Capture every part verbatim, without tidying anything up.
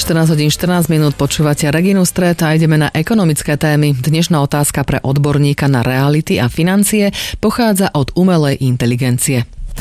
štrnásť hodín štrnásť minút, počúvate Reginu Stret a ideme na ekonomické témy. Dnešná otázka pre odborníka na reality a financie pochádza od umelej inteligencie.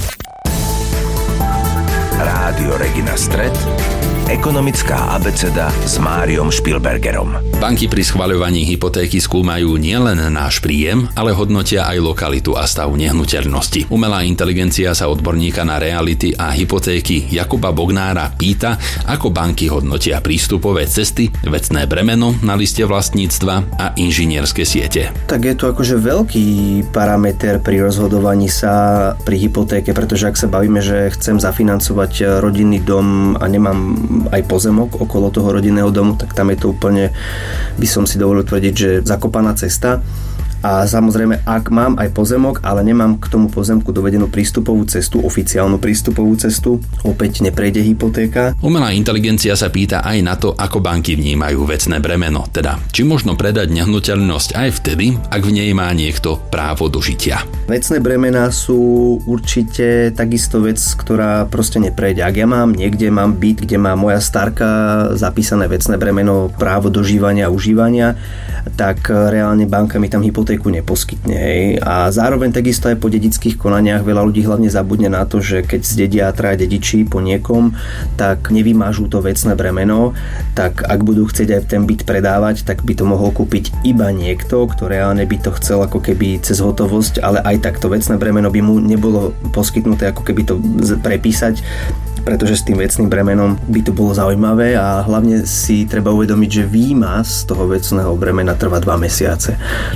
Rádio Regina Stret, ekonomická abeceda s Máriom Špilbergerom. Banky pri schvaľovaní hypotéky skúmajú nielen náš príjem, ale hodnotia aj lokalitu a stav nehnuteľnosti. Umelá inteligencia sa odborníka na reality a hypotéky Jakuba Bognára pýta, ako banky hodnotia prístupové cesty, vecné bremeno na liste vlastníctva a inžinierske siete. Tak je to akože veľký parameter pri rozhodovaní sa pri hypotéke, pretože ak sa bavíme, že chcem zafinancovať rodinný dom a nemám aj pozemok okolo toho rodinného domu, tak tam je to úplne, by som si dovolil tvrdiť, že zakopaná cesta. A samozrejme, ak mám aj pozemok, ale nemám k tomu pozemku dovedenú prístupovú cestu, oficiálnu prístupovú cestu, opäť neprejde hypotéka. Umelá inteligencia sa pýta aj na to, ako banky vnímajú vecné bremeno, teda či možno predať nehnuteľnosť aj vtedy, ak v nej má niekto právo do žitia. Vecné bremená sú určite takisto vec, ktorá proste neprejde. Ak ja mám niekde, mám byt, kde má moja starka zapísané vecné bremeno právo dožívania a užívania, tak reálne banka mi tam hypotéku neposkytne. Hej. A zároveň takisto aj po dedických konaniach veľa ľudí hlavne zabudne na to, že keď zdedia traja dediči po niekom, tak nevymážu to vecné bremeno, tak ak budú chcieť aj ten byt predávať, tak by to mohol kúpiť iba niekto, kto reálne by to chcel ako keby cez hotovosť, ale aj tak to vecné bremeno by mu nebolo poskytnuté ako keby to prepísať, pretože s tým vecným bremenom by to bolo zaujímavé a hlavne si treba uvedomiť, že výmaz z toho vecného bremena trvá dva mesiace.